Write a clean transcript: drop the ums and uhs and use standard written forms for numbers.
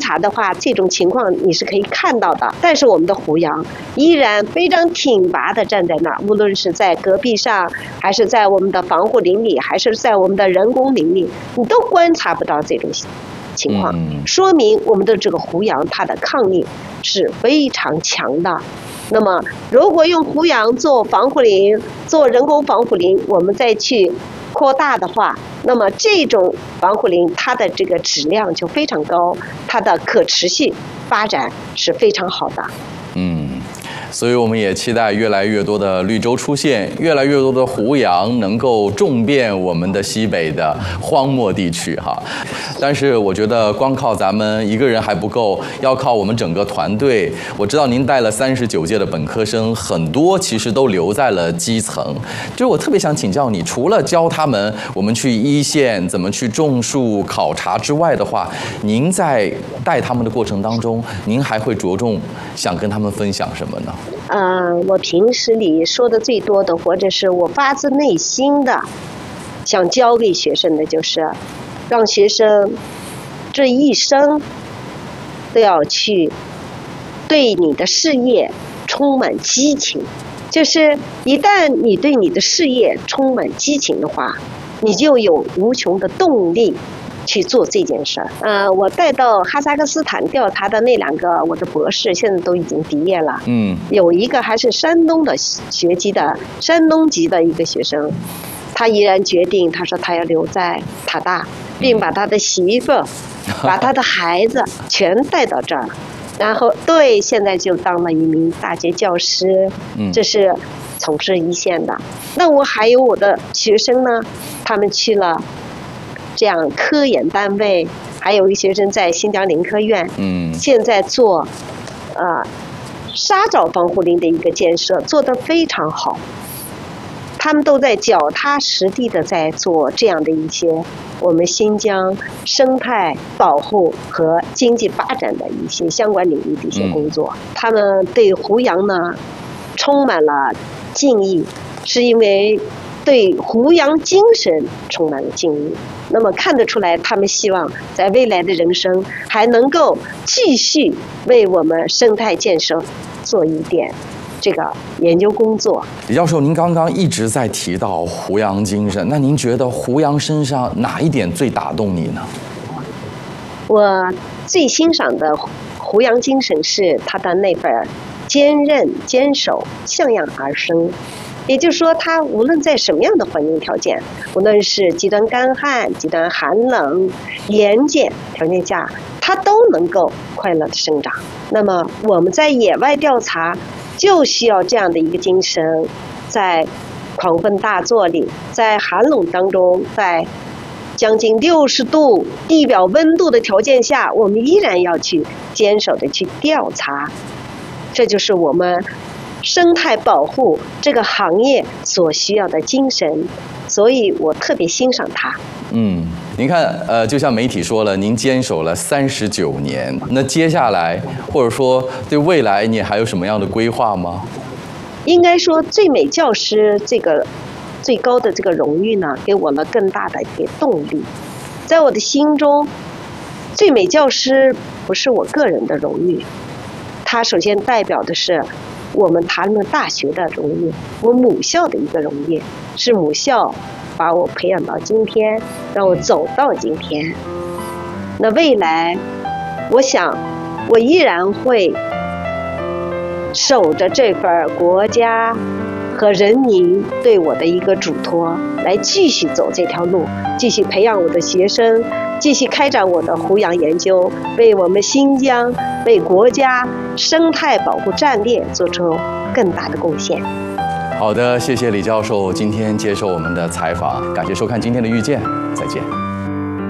察的话，这种情况你是可以看到的。但是我们的胡杨依然非常挺拔地站在那儿，无论是在戈壁上，还是在我们的防护林里，还是在我们的人工林里，你都观察不到这种情况，说明我们的这个胡杨它的抗力是非常强的。那么如果用胡杨做防护林，做人工防护林，我们再去扩大的话，那么这种防护林它的这个质量就非常高，它的可持续发展是非常好的。 所以我们也期待越来越多的绿洲出现，越来越多的胡杨能够种遍我们的西北的荒漠地区哈。但是我觉得光靠咱们一个人还不够，要靠我们整个团队。我知道您带了39届的本科生，很多其实都留在了基层。就是我特别想请教你，除了教他们我们去一线怎么去种树考察之外的话，您在带他们的过程当中，您还会着重想跟他们分享什么呢？ 我平时里说的最多的，或者是我发自内心的想教给学生的，就是让学生这一生都要去对你的事业充满激情。就是一旦你对你的事业充满激情的话，你就有无穷的动力去做这件事儿。我带到哈萨克斯坦调查的那2个我的博士现在都已经毕业了。有一个还是山东的山东籍的一个学生，他依然决定，他说他要留在塔大，并把他的媳妇、把他的孩子全带到这儿，然后现在就当了一名大学教师，这是从事一线的。那我还有我的学生呢，他们去了这样科研单位，还有一些人在新疆林科院，现在做沙沼防护林的一个建设，做得非常好。他们都在脚踏实地的在做这样的一些我们新疆生态保护和经济发展的一些相关领域的一些工作。他们对胡杨呢充满了敬意，是因为对胡杨精神充满了敬意。那么看得出来，他们希望在未来的人生还能够继续为我们生态建设做一点这个研究工作。 李教授，您刚刚一直在提到胡杨精神，那您觉得胡杨身上哪一点最打动你呢？ 我最欣赏的胡杨精神是他的那份坚韧坚守、向阳而生。也就是说，他无论在什么样的环境条件，无论是极端干旱、极端寒冷、盐碱条件下，他都能够快乐的生长。那么我们在野外调查就需要这样的一个精神，在狂风大作里，在寒冷当中，在将近60度地表温度的条件下，我们依然要去坚守的去调查。这就是我们生态保护这个行业所需要的精神，所以我特别欣赏它。 您看，就像媒体说了，您坚守了39年，那接下来或者说对未来，你还有什么样的规划吗？ 应该说，最美教师这个最高的这个荣誉呢，给我了更大的一个动力。在我的心中，最美教师不是我个人的荣誉，它首先代表的是我们塔里木大学的荣誉，我母校的一个荣誉，是母校把我培养到今天，让我走到今天。那未来，我想我依然会守着这份国家和人民对我的一个嘱托，来继续走这条路，继续培养我的学生，继续开展我的胡杨研究，为我们新疆、为国家生态保护战略做出更大的贡献。 好的，谢谢李教授今天接受我们的采访，感谢收看今天的遇见，再见。